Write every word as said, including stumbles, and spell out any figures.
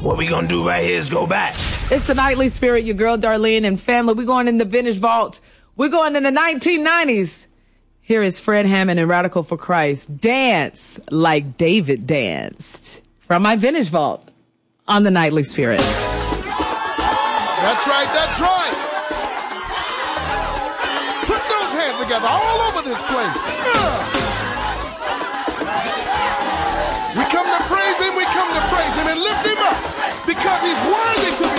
what we gonna do right here is go back. It's the Nightly Spirit, your girl Darlene and family. We're going in the vintage vault. We're going in the nineteen nineties. Here is Fred Hammond and Radical for Christ. Dance like David danced. From my vintage vault on the Nightly Spirit. That's right, that's right. Put those hands together all over this place. We come to praise him, we come to praise him and lift him up because he's worthy to